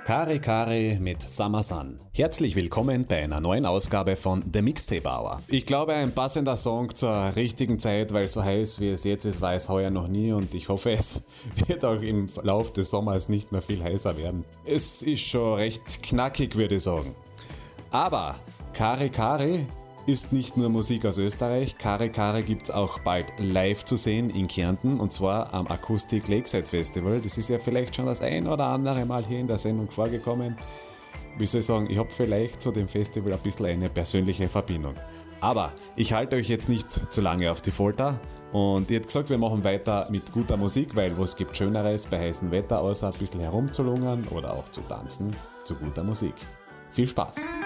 Kare Kare mit Summer Sun. Herzlich willkommen bei einer neuen Ausgabe von The Mixtape Hour. Ich glaube, ein passender Song zur richtigen Zeit, weil so heiß wie es jetzt ist, war es heuer noch nie und ich hoffe, es wird auch im Lauf des Sommers nicht mehr viel heißer werden. Es ist schon recht knackig, würde ich sagen. Aber Kare Kare ist nicht nur Musik aus Österreich, Kare Kare gibt es auch bald live zu sehen in Kärnten und zwar am Acoustic Lakeside Festival. Das ist ja vielleicht schon das ein oder andere Mal hier in der Sendung vorgekommen. Wie soll ich sagen, ich habe vielleicht zu dem Festival ein bisschen eine persönliche Verbindung. Aber ich halte euch jetzt nicht zu lange auf die Folter und ihr habt gesagt, wir machen weiter mit guter Musik, weil was gibt Schöneres bei heißem Wetter, außer ein bisschen herumzulungern oder auch zu tanzen zu guter Musik. Viel Spaß!